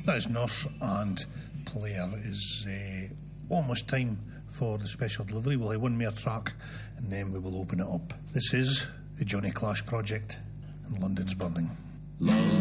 That is Nurse and Player. It is almost time for the special delivery. We'll have one more track and then we will open it up. This is the Johnny Clash Project and London's Burning.